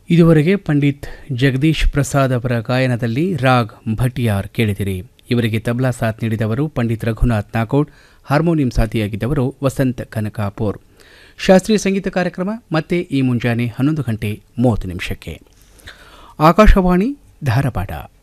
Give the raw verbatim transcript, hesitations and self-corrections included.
ಇದುವರೆಗೆ ಪಂಡಿತ್ ಜಗದೀಶ್ ಪ್ರಸಾದ್ ಅವರ ಗಾಯನದಲ್ಲಿ ರಾಗ್ ಭಟಿಯಾರ್ ಕೇಳಿದಿರಿ. ಇವರಿಗೆ ತಬ್ಲಾ ಸಾಥ್ ನೀಡಿದವರು ಪಂಡಿತ್ ರಘುನಾಥ್ ನಾಕೋಡ್, ಹಾರ್ಮೋನಿಯಂ ಸಾಥಿಯಾಗಿದ್ದವರು ವಸಂತ್ ಕನಕಾಪುರ್. ಶಾಸ್ತ್ರೀಯ ಸಂಗೀತ ಕಾರ್ಯಕ್ರಮ ಮತ್ತೆ ಈ ಮುಂಜಾನೆ ಹನ್ನೊಂದು ಗಂಟೆ ಮೂವತ್ತು ನಿಮಿಷಕ್ಕೆ. ಆಕಾಶವಾಣಿ ಧಾರವಾಡ.